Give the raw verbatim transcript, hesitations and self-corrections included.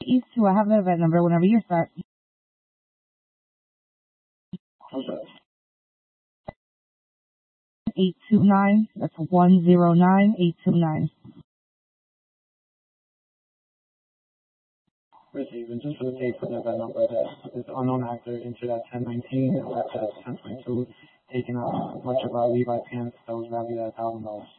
East two, I have the event number whenever you start. Okay. eight two nine, that's one zero nine eight two nine. Received. And just for the tape for the event number, that this unknown actor entered at ten nineteen and left at ten twenty-two, taking out a bunch of uh, Levi pants that was valued at one thousand dollars.